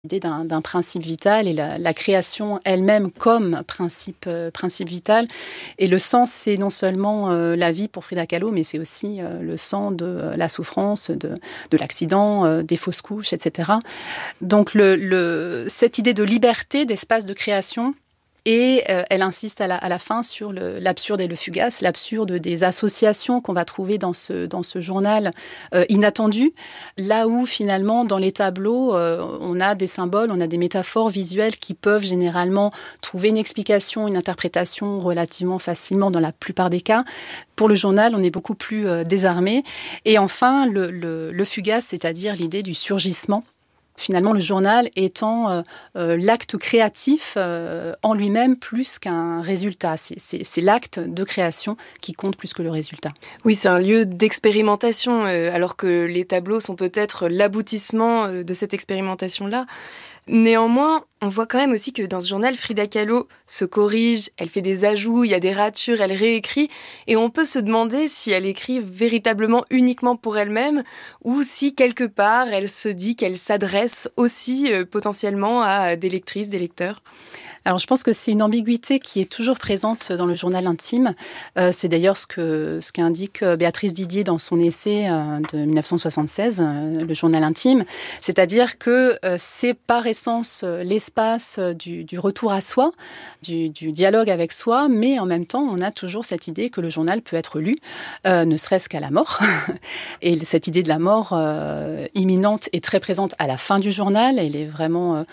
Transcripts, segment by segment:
L'idée d'un principe vital et la création elle-même comme principe vital. Et le sens, c'est non seulement la vie pour Frida Kahlo, mais c'est aussi le sens de la souffrance, de l'accident, des fausses couches, etc. Donc cette idée de liberté, d'espace de création. Et elle insiste à la fin sur l'absurde et le fugace, l'absurde des associations qu'on va trouver dans ce journal inattendu, là où finalement dans les tableaux, on a des symboles, on a des métaphores visuelles qui peuvent généralement trouver une explication, une interprétation relativement facilement dans la plupart des cas. Pour le journal, on est beaucoup plus désarmé. Et enfin, le fugace, c'est-à-dire l'idée du surgissement. Finalement, le journal étant l'acte créatif en lui-même plus qu'un résultat. C'est l'acte de création qui compte plus que le résultat. Oui, c'est un lieu d'expérimentation, alors que les tableaux sont peut-être l'aboutissement de cette expérimentation-là. Néanmoins, on voit quand même aussi que dans ce journal, Frida Kahlo se corrige, elle fait des ajouts, il y a des ratures, elle réécrit, et on peut se demander si elle écrit véritablement uniquement pour elle-même, ou si quelque part elle se dit qu'elle s'adresse aussi potentiellement à des lectrices, des lecteurs. Alors, je pense que c'est une ambiguïté qui est toujours présente dans le journal intime. C'est d'ailleurs ce qu'indique Béatrice Didier dans son essai de 1976, le journal intime. C'est-à-dire que c'est par essence l'espace du retour à soi, du dialogue avec soi, mais en même temps, on a toujours cette idée que le journal peut être lu, ne serait-ce qu'à la mort. Et cette idée de la mort imminente est très présente à la fin du journal. Elle est vraiment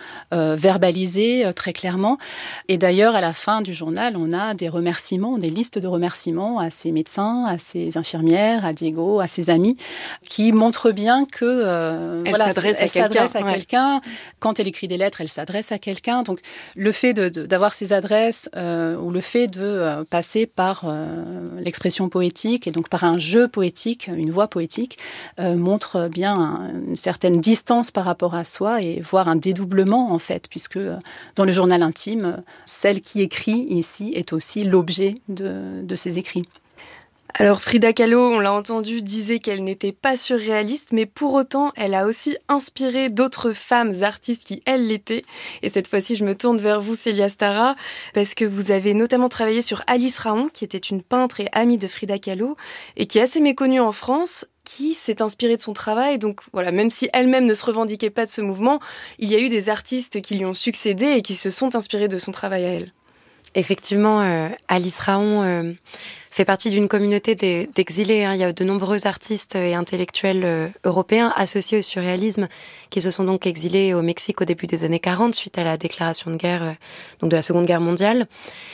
verbalisée très clairement. Et d'ailleurs, à la fin du journal, on a des remerciements, des listes de remerciements à ses médecins, à ses infirmières, à Diego, à ses amis, qui montrent bien que elle s'adresse à quelqu'un. Quand elle écrit des lettres, elle s'adresse à quelqu'un. Donc, le fait d'avoir ces adresses ou le fait de passer par l'expression poétique et donc par un jeu poétique, une voix poétique, montre bien une certaine distance par rapport à soi et voire un dédoublement en fait, puisque dans le journal intime, celle qui écrit ici est aussi l'objet de ses écrits. Alors Frida Kahlo, on l'a entendu, disait qu'elle n'était pas surréaliste, mais pour autant, elle a aussi inspiré d'autres femmes artistes qui, elles, l'étaient. Et cette fois-ci, je me tourne vers vous, Célia Stara, parce que vous avez notamment travaillé sur Alice Raon, qui était une peintre et amie de Frida Kahlo, et qui est assez méconnue en France, qui s'est inspirée de son travail. Donc voilà, même si elle-même ne se revendiquait pas de ce mouvement, il y a eu des artistes qui lui ont succédé et qui se sont inspirés de son travail à elle. Effectivement, Alice Raon fait partie d'une communauté d'exilés. Il y a de nombreux artistes et intellectuels européens associés au surréalisme qui se sont donc exilés au Mexique au début des années 40 suite à la déclaration de guerre, donc de la Seconde Guerre mondiale.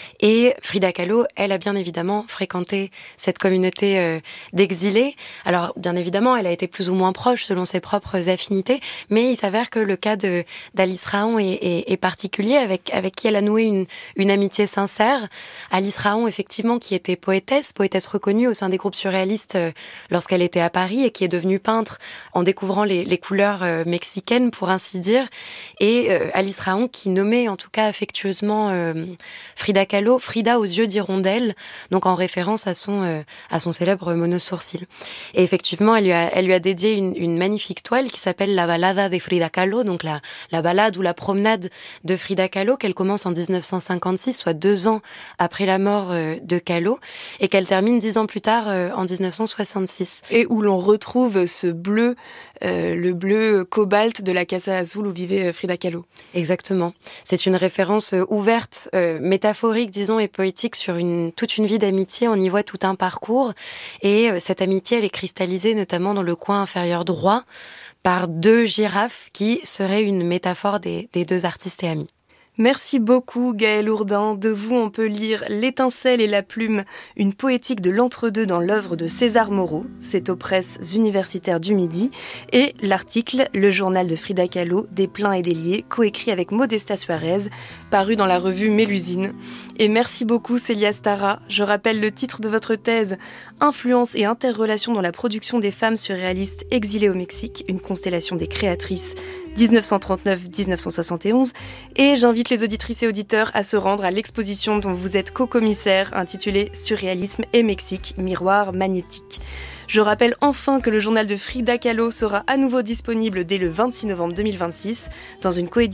Et Frida Kahlo, elle a bien évidemment fréquenté cette communauté d'exilés. Alors, bien évidemment, elle a été plus ou moins proche selon ses propres affinités, mais il s'avère que le cas d'Alice Raon est particulier, avec qui elle a noué une amitié sincère. Alice Raon, effectivement, qui était poétesse reconnue au sein des groupes surréalistes lorsqu'elle était à Paris et qui est devenue peintre en découvrant les couleurs mexicaines, pour ainsi dire. Et Alice Raon, qui nommait en tout cas affectueusement Frida Kahlo, Frida aux yeux d'hirondelle, donc en référence à son célèbre monosourcil. Et effectivement, elle lui a dédié une magnifique toile qui s'appelle La Balada de Frida Kahlo, donc la balade ou la promenade de Frida Kahlo, qu'elle commence en 1956, soit 2 ans après la mort de Kahlo, et qu'elle termine 10 ans plus tard, en 1966. Et où l'on retrouve ce bleu, le bleu cobalt de la Casa Azul où vivait Frida Kahlo. Exactement. C'est une référence ouverte, métaphorique, disons, et poétique sur toute une vie d'amitié. On y voit tout un parcours. Et cette amitié, elle est cristallisée notamment dans le coin inférieur droit par 2 girafes qui seraient une métaphore des 2 artistes et amis. Merci beaucoup Gaëlle Ourdin. De vous, on peut lire L'étincelle et la plume, une poétique de l'entre-deux dans l'œuvre de César Moreau. C'est aux presses universitaires du Midi. Et l'article Le journal de Frida Kahlo, des pleins et des liés, coécrit avec Modesta Suarez, paru dans la revue Mélusine. Et merci beaucoup Célia Stara. Je rappelle le titre de votre thèse, Influence et interrelation dans la production des femmes surréalistes exilées au Mexique, une constellation des créatrices 1939-1971. Et j'invite les auditrices et auditeurs à se rendre à l'exposition dont vous êtes co-commissaire, intitulée Surréalisme et Mexique, miroir magnétique. Je rappelle enfin que le journal de Frida Kahlo sera à nouveau disponible dès le 26 novembre 2026 dans une coédition